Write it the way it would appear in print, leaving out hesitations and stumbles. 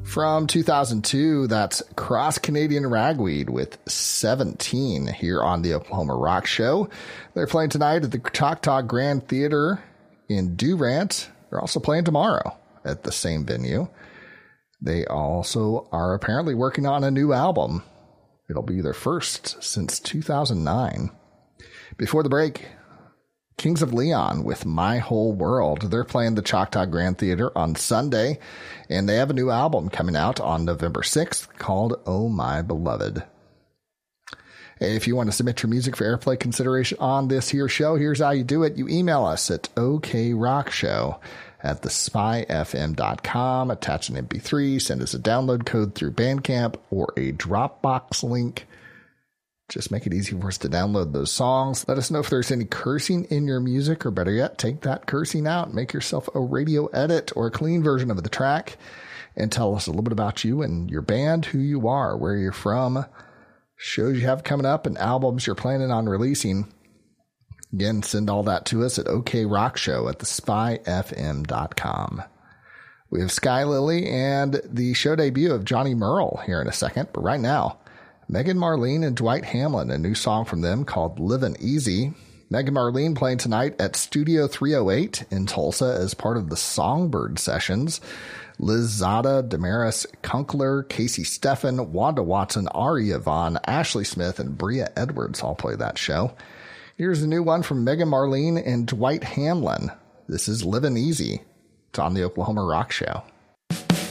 From 2002, that's Cross Canadian Ragweed with 17 here on the Oklahoma Rock Show. They're playing tonight at the Choctaw Grand Theater in Durant. They're also playing tomorrow at the same venue. They also are apparently working on a new album. It'll be their first since 2009. Before the break, Kings of Leon with My Whole World. They're playing the Choctaw Grand Theater on Sunday, and they have a new album coming out on November 6th called Oh My Beloved. If you want to submit your music for airplay consideration on this here show, here's how you do it. You email us at okrockshow@thespyfm.com, attach an MP3, send us a download code through Bandcamp or a Dropbox link. Just make it easy for us to download those songs. Let us know if there's any cursing in your music, or better yet, take that cursing out. Make yourself a radio edit or a clean version of the track, and tell us a little bit about you and your band, who you are, where you're from, shows you have coming up, and albums you're planning on releasing. Again, send all that to us at okrockshow@thespyfm.com. We have Sky Lily and the show debut of Johnny Merle here in a second, but right now, Megan Marlene and Dwight Hamlin, a new song from them called Livin' Easy. Megan Marlene playing tonight at Studio 308 in Tulsa as part of the Songbird Sessions. Liz Zada, Damaris Kunkler, Casey Steffen, Wanda Watson, Aria Vaughn, Ashley Smith, and Bria Edwards all play that show. Here's a new one from Megan Marlene and Dwight Hamlin. This is Livin' Easy. It's on the Oklahoma Rock Show.